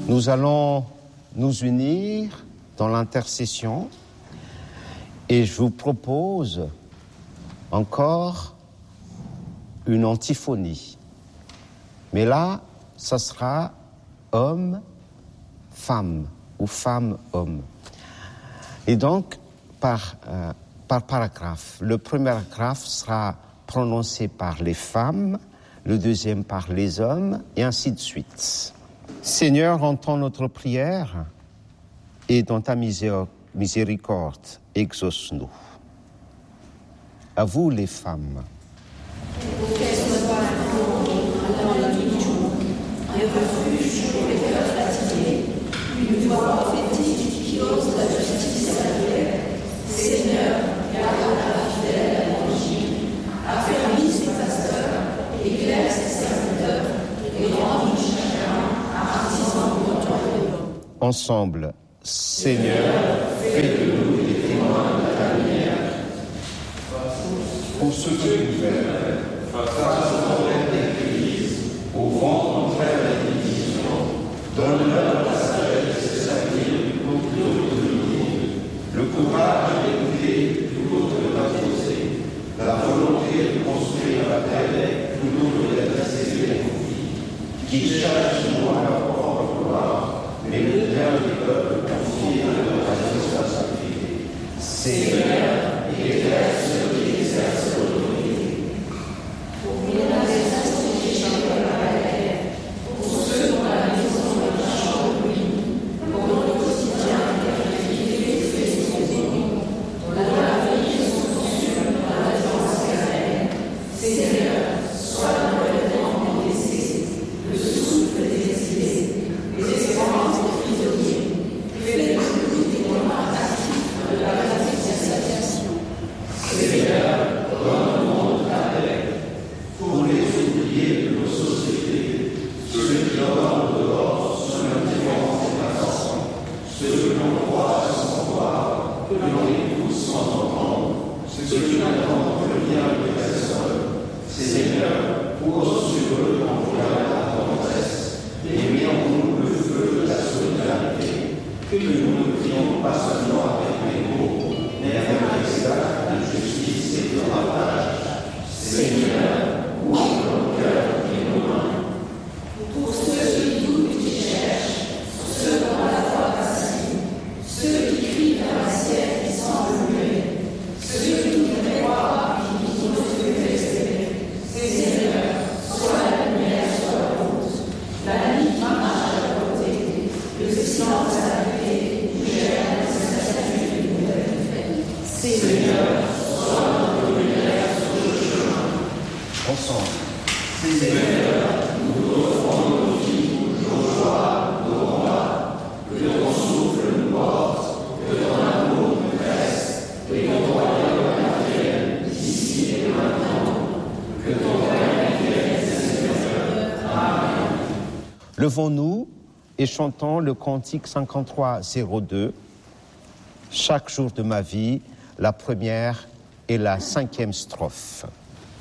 Nous allons nous unir dans l'intercession et je vous propose encore une antiphonie. Mais là, ça sera homme-femme ou femme-homme. Et donc, par paragraphe. Le premier paragraphe sera prononcé par les femmes, le deuxième par les hommes, et ainsi de suite. Seigneur, entends notre prière et dans ta miséricorde, exauce-nous. À vous les femmes. Un refuge pour les cœurs fatigués, une voix prophétique qui ose la justice et la paix. Seigneur, garde la fidèle à l'évangile, affermis ses pasteurs, éclaire ses serviteurs, et rend chacun artisan pour ton royaume. Ensemble, Seigneur, fais de nous des témoins de ta lumière. Pour ceux qui gouvernent, face au problème d'Église, au vent contraire de la division, donne-leur la sagesse et s'avenir du complot de l'unité, le courage d'écouter plutôt que d'imposer, la volonté de construire la paix plutôt que d'attiser les conflits, qui cherchent non à leur propre gloire, mais le bien des peuples confiés à leur responsabilité. Seigneur, éclaire ceux qui exercent l'autorité. Pour les instituts de la paix, pour ceux dont la maison est un champ de ruines, pour le quotidien et fait son nom, dont la vie est son fonction dans la défense carrée. Seigneur, sois le revêtement des blessés, le souffle des exilés, les espérances des prisonniers, fais de nous des témoins actifs de la réconciliation. Seigneur, donne au monde la paix. Pour les oubliés de nos sociétés, ceux qui dorment dehors sur l'indifférence des passants, ceux que l'on croit sans voir, que l'on écoute sans entendre, ceux qui n'attendent que le bien de personne. Seigneur, pose sur eux l'envoi la tendresse et mets en nous le feu de la solidarité, que nous ne prions pas seulement avec les mots, mais avec des actes de justice et de partage. Seigneur, ouvre nos cœurs et nos mains. Pour ceux qui doutent et qui cherchent, ceux dont la foi vacille, ceux qui crient vers un ciel qui semble muet, ceux qui voudraient croire et qui n'osent plus espérer. Seigneur, sois la lumière sur la route, la nuit marche à la côté, le silence à la clé, gère la statue du nouvelle. Seigneur, sois notre lumière sur le chemin. Ensemble, Seigneur, nous offrons nos vies, nos joies, nos combats, que ton souffle nous porte, que ton amour nous presse, et que ton royaume advienne ici et maintenant, que ton règne vienne, Seigneur. Amen. levons-nous et chantons le cantique 53-02. Chaque jour de ma vie, la première et la 5e strophe.